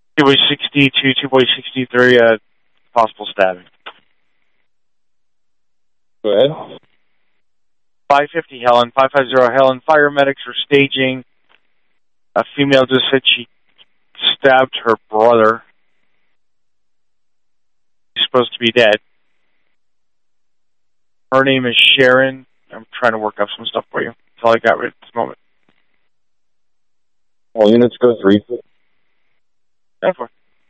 2-way 62, 2-way 63, possible stabbing. Go ahead. 550 Helen, 550 Helen. Fire medics are staging. A female just said she stabbed her brother. He's supposed to be dead. Her name is Sharon. I'm trying to work up some stuff for you. That's all I got right at this moment. All units go 3. 10-4.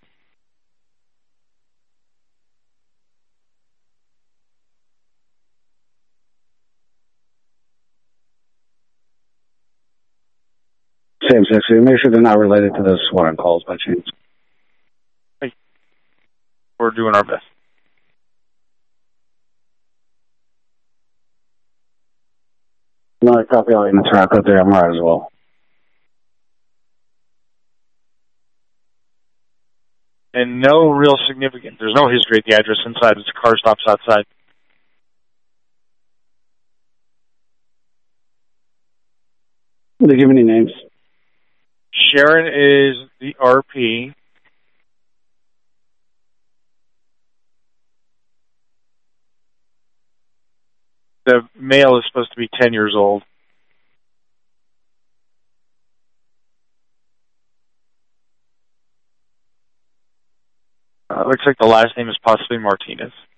Same 60. Make sure they're not related to the SWAT calls by chance. Hey, we're doing our best. Another copy all units are out there. I'm right as well. And no real significance. There's no history at the address inside. It's a car stops outside. Will they give any names? Sharon is the RP. The male is supposed to be 10 years old. Looks like the last name is possibly Martinez.